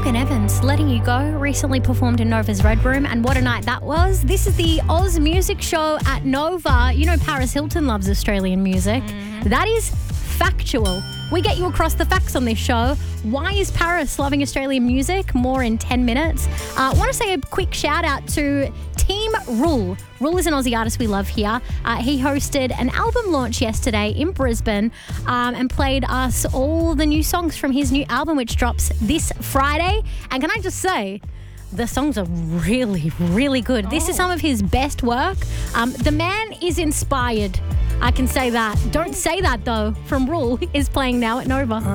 Morgan Evans, Letting You Go, recently performed in Nova's Red Room, and what a night that was. This is the Oz Music Show at Nova. You know Paris Hilton loves Australian music. That is factual. We get you across the facts on this show. Why is Paris loving Australian music? More in 10 minutes. I want to say a quick shout out to Team Rule. Rule is an Aussie artist we love here. He hosted an album launch yesterday in Brisbane and played us all the new songs from his new album, which drops this Friday. And can I just say, the songs are really, really good. This is some of his best work. The man is inspired. I can say that. Don't Say That, though, from Rule, is playing now at Nova.